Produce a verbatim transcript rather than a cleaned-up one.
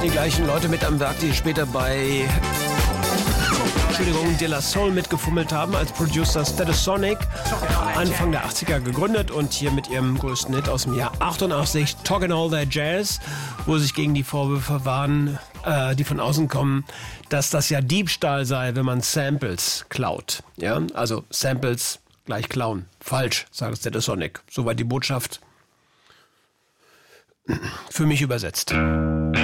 die gleichen Leute mit am Werk, die später bei Entschuldigung, De La Soul mitgefummelt haben als Producer Stetsasonic, Anfang der achtziger gegründet und hier mit ihrem größten Hit aus dem Jahr achtundachtzig, Talkin' All That Jazz, wo sich gegen die Vorwürfe waren, äh, die von außen kommen, dass das ja Diebstahl sei, wenn man Samples klaut. Ja, also Samples gleich klauen. Falsch, sagt Stetsasonic. Soweit die Botschaft für mich übersetzt.